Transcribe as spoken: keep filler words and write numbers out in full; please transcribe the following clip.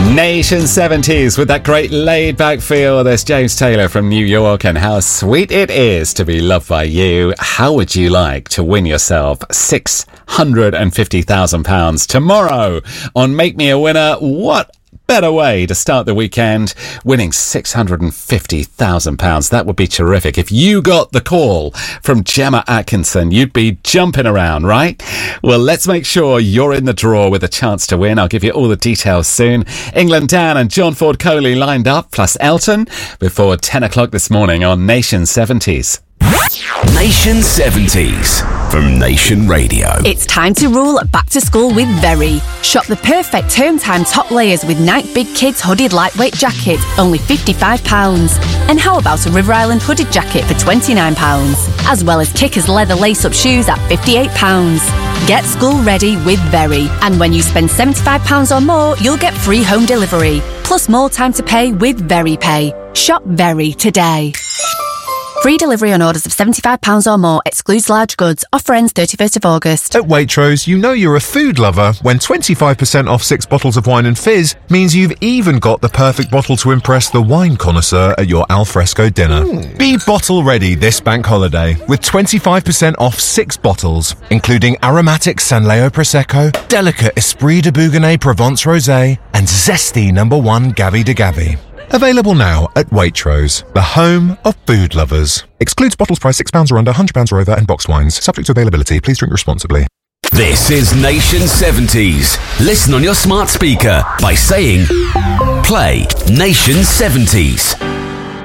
Nation seventies with that great laid-back feel. There's James Taylor from New York and How Sweet It Is to Be Loved by You. How would you like to win yourself six hundred fifty thousand pounds tomorrow on Make Me a Winner? What better way to start the weekend winning six hundred fifty thousand pounds. That would be terrific. If you got the call from Gemma Atkinson, you'd be jumping around, right? Well, let's make sure you're in the draw with a chance to win. I'll give you all the details soon. England Dan and John Ford Coley lined up, plus Elton, before ten o'clock this morning on Nation seventies. Nation seventies from Nation Radio. It's time to rule back to school with Very. Shop the perfect term time top layers with Nike Big Kids hooded lightweight jacket, only fifty-five pounds. And how about a River Island hooded jacket for twenty-nine pounds? As well as Kickers leather lace-up shoes at fifty-eight pounds. Get school ready with Very. And when you spend seventy-five pounds or more, you'll get free home delivery. Plus more time to pay with Very Pay. Shop Very today. Free delivery on orders of seventy-five pounds or more. Excludes large goods. Offer ends thirty-first of August. At Waitrose, you know you're a food lover when twenty-five percent off six bottles of wine and fizz means you've even got the perfect bottle to impress the wine connoisseur at your alfresco dinner. Mm. Be bottle ready this bank holiday with twenty-five percent off six bottles, including aromatic Sanleo Prosecco, delicate Esprit de Bougonnet Provence Rosé, and zesty number one Gavi de Gavi. Available now at Waitrose, the home of food lovers. Excludes bottles priced six pounds or under, one hundred pounds or over, and box wines. Subject to availability. Please drink responsibly. This is Nation seventies. Listen on your smart speaker by saying, play Nation seventies.